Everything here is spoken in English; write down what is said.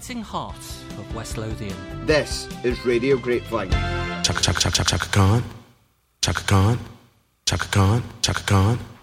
beating heart of West Lothian. This is Radio Grapevine. Chaka Khan, Chaka Khan, Chaka Khan, Chaka Khan.